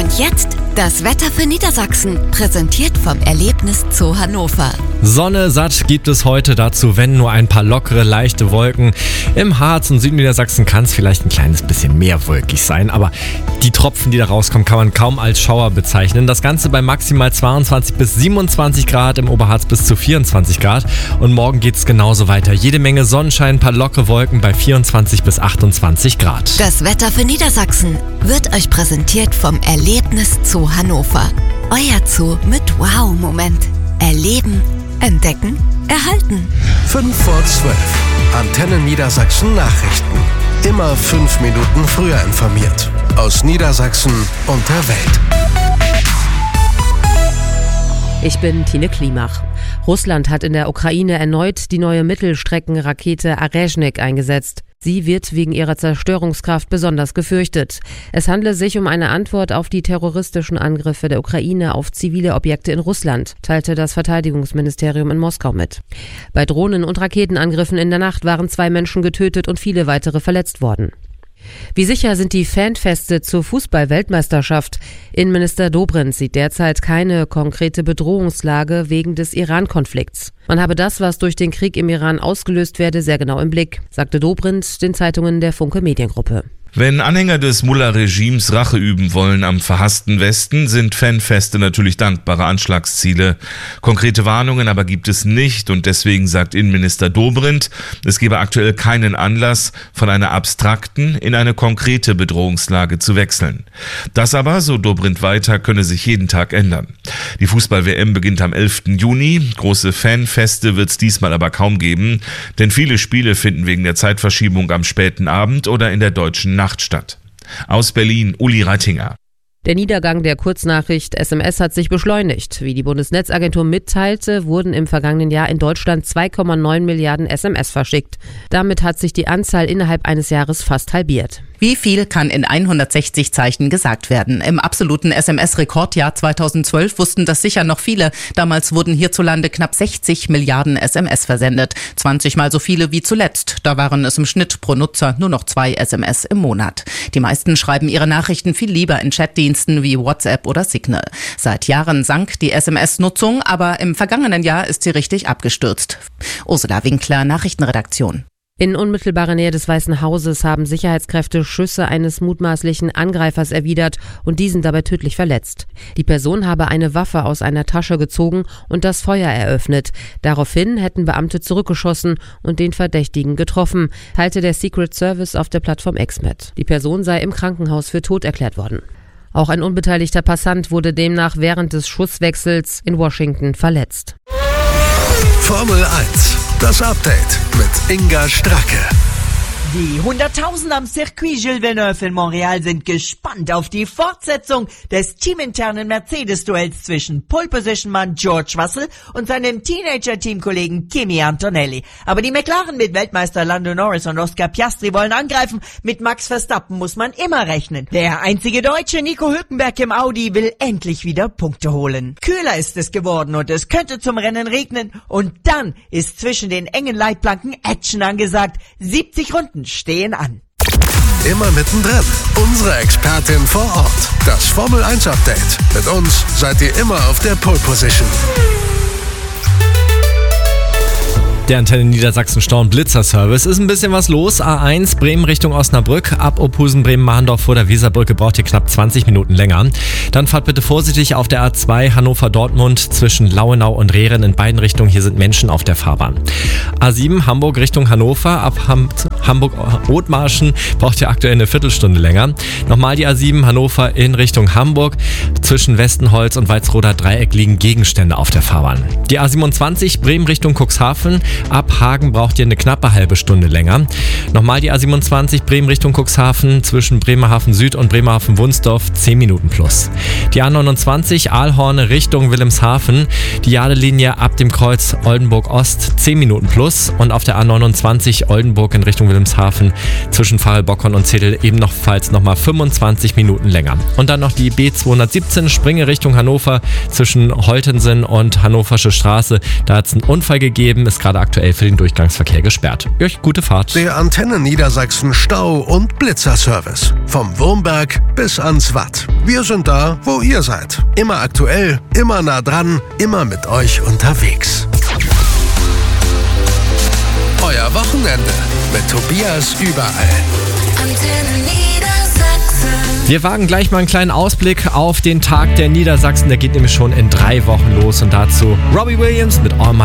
Und jetzt das Wetter für Niedersachsen, präsentiert vom Erlebnis Zoo Hannover. Sonne satt gibt es heute, dazu wenn nur ein paar lockere, leichte Wolken. Im Harz und Südniedersachsen kann es vielleicht ein kleines bisschen mehr wolkig sein, aber die Tropfen, die da rauskommen, kann man kaum als Schauer bezeichnen. Das Ganze bei maximal 22 bis 27 Grad, im Oberharz bis zu 24 Grad. Und morgen geht es genauso weiter. Jede Menge Sonnenschein, ein paar lockere Wolken bei 24 bis 28 Grad. Das Wetter für Niedersachsen wird euch präsentiert vom Erlebnis Zoo Hannover. Euer Zoo mit Wow-Moment. Erleben, entdecken, erhalten. 5 vor 12. Antenne Niedersachsen Nachrichten. Immer 5 Minuten früher informiert. Aus Niedersachsen und der Welt. Ich bin Tine Klimach. Russland hat in der Ukraine erneut die neue Mittelstreckenrakete Arezhnik eingesetzt. Sie wird wegen ihrer Zerstörungskraft besonders gefürchtet. Es handle sich um eine Antwort auf die terroristischen Angriffe der Ukraine auf zivile Objekte in Russland, teilte das Verteidigungsministerium in Moskau mit. Bei Drohnen- und Raketenangriffen in der Nacht waren 2 Menschen getötet und viele weitere verletzt worden. Wie sicher sind die Fanfeste zur Fußball-Weltmeisterschaft? Innenminister Dobrindt sieht derzeit keine konkrete Bedrohungslage wegen des Iran-Konflikts. Man habe das, was durch den Krieg im Iran ausgelöst werde, sehr genau im Blick, sagte Dobrindt den Zeitungen der Funke Mediengruppe. Wenn Anhänger des Mullah-Regimes Rache üben wollen am verhassten Westen, sind Fanfeste natürlich dankbare Anschlagsziele. Konkrete Warnungen aber gibt es nicht und deswegen sagt Innenminister Dobrindt, es gebe aktuell keinen Anlass, von einer abstrakten in eine konkrete Bedrohungslage zu wechseln. Das aber, so Dobrindt weiter, könne sich jeden Tag ändern. Die Fußball-WM beginnt am 11. Juni. Große Fanfeste wird es diesmal aber kaum geben, denn viele Spiele finden wegen der Zeitverschiebung am späten Abend oder in der deutschen Nacht statt. Aus Berlin, Uli Reitinger. Der Niedergang der Kurznachricht SMS hat sich beschleunigt. Wie die Bundesnetzagentur mitteilte, wurden im vergangenen Jahr in Deutschland 2,9 Milliarden SMS verschickt. Damit hat sich die Anzahl innerhalb eines Jahres fast halbiert. Wie viel kann in 160 Zeichen gesagt werden? Im absoluten SMS-Rekordjahr 2012 wussten das sicher noch viele. Damals wurden hierzulande knapp 60 Milliarden SMS versendet. 20-mal so viele wie zuletzt. Da waren es im Schnitt pro Nutzer nur noch 2 SMS im Monat. Die meisten schreiben ihre Nachrichten viel lieber in Chatdiensten wie WhatsApp oder Signal. Seit Jahren sank die SMS-Nutzung, aber im vergangenen Jahr ist sie richtig abgestürzt. Ursula Winkler, Nachrichtenredaktion. In unmittelbarer Nähe des Weißen Hauses haben Sicherheitskräfte Schüsse eines mutmaßlichen Angreifers erwidert und diesen dabei tödlich verletzt. Die Person habe eine Waffe aus einer Tasche gezogen und das Feuer eröffnet. Daraufhin hätten Beamte zurückgeschossen und den Verdächtigen getroffen, teilte der Secret Service auf der Plattform X mit. Die Person sei im Krankenhaus für tot erklärt worden. Auch ein unbeteiligter Passant wurde demnach während des Schusswechsels in Washington verletzt. Formel 1, das Update mit Inga Stracke. Die Hunderttausende am Circuit Gilles Villeneuve in Montreal sind gespannt auf die Fortsetzung des teaminternen Mercedes-Duells zwischen Pole-Position-Mann George Russell und seinem Teenager-Teamkollegen Kimi Antonelli. Aber die McLaren mit Weltmeister Lando Norris und Oscar Piastri wollen angreifen. Mit Max Verstappen muss man immer rechnen. Der einzige Deutsche, Nico Hülkenberg im Audi, will endlich wieder Punkte holen. Kühler ist es geworden und es könnte zum Rennen regnen. Und dann ist zwischen den engen Leitplanken Action angesagt. 70 Runden stehen an. Immer mittendrin. Unsere Expertin vor Ort. Das Formel 1 Update. Mit uns seid ihr immer auf der Pole Position. Der Antenne Niedersachsen Stau- und Blitzer-Service. Ist ein bisschen was los. A1 Bremen Richtung Osnabrück. Ab Ophusen Bremen-Mahndorf vor der Weserbrücke braucht ihr knapp 20 Minuten länger. Dann fahrt bitte vorsichtig auf der A2 Hannover-Dortmund zwischen Lauenau und Rehren in beiden Richtungen. Hier sind Menschen auf der Fahrbahn. A7 Hamburg Richtung Hannover. Ab Hamburg-Othmarschen braucht ihr aktuell eine Viertelstunde länger. Nochmal die A7 Hannover in Richtung Hamburg. Zwischen Westenholz und Walsroder Dreieck liegen Gegenstände auf der Fahrbahn. Die A27 Bremen Richtung Cuxhaven. Ab Hagen braucht ihr eine knappe halbe Stunde länger. Nochmal die A27 Bremen Richtung Cuxhaven zwischen Bremerhaven Süd und Bremerhaven Wunsdorf 10 Minuten plus. Die A29 Aalhorn Richtung Wilhelmshaven, die Jadelinie ab dem Kreuz Oldenburg Ost 10 Minuten plus und auf der A29 Oldenburg in Richtung Wilhelmshaven zwischen Pfarrelbockhorn und Zedel ebenfalls nochmal 25 Minuten länger. Und dann noch die B217 A19 Springe Richtung Hannover zwischen Holtensen und Hannoversche Straße. Da hat es einen Unfall gegeben, ist gerade aktuell für den Durchgangsverkehr gesperrt. Gute Fahrt. Der Antenne Niedersachsen Stau- und Blitzerservice. Vom Wurmberg bis ans Watt. Wir sind da, wo ihr seid. Immer aktuell, immer nah dran, immer mit euch unterwegs. Euer Wochenende mit Tobias überall. Antenne Niedersachsen. Wir wagen gleich mal einen kleinen Ausblick auf den Tag der Niedersachsen. Der geht nämlich schon in 3 Wochen los. Und dazu Robbie Williams mit All My